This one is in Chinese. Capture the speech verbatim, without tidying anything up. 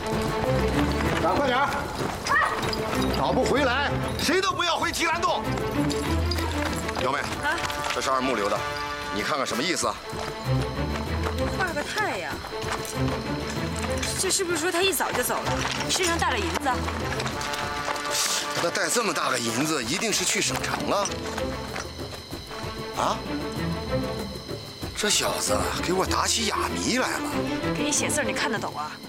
赶快点儿！找不回来，谁都不要回提篮洞。幺妹，啊，这是二木留的，你看看什么意思啊？ 画个太阳，这是不是说他一早就走了，身上带了银子？ 那带这么大个银子，一定是去省城了。啊？这小子给我打起哑谜来了。 给你写字，你看得懂啊？